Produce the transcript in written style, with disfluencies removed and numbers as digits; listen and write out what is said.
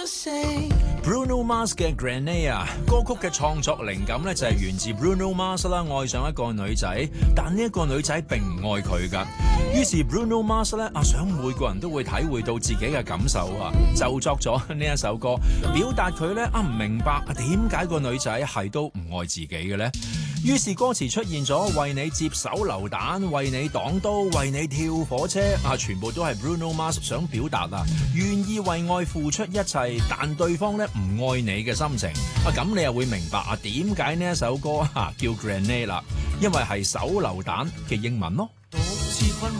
Bruno Mars 嘅 Grenade 歌曲嘅創作靈感咧就係源自 Bruno Mars 啦，愛上一個女仔，但呢一個女仔並唔愛佢噶。於是 Bruno Mars 咧想每個人都會體會到自己嘅感受就作咗呢一首歌，表達佢咧唔明白點解個女仔係都唔愛自己嘅咧。於是歌詞出現咗為你接手榴彈，為你擋刀，為你跳火車全部都係 Bruno Mars 想表達願意為愛付出一切，但對方咧唔愛你嘅心情咁你又會明白點解呢一首歌叫 Grenade 啦，因為係手榴彈嘅英文咯。